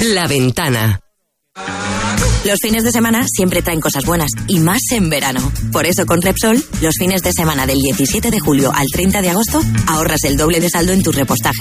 La Ventana. Los fines de semana siempre traen cosas buenas, y más en verano. Por eso con Repsol, los fines de semana del 17 de julio al 30 de agosto, ahorras el doble de saldo en tus repostajes.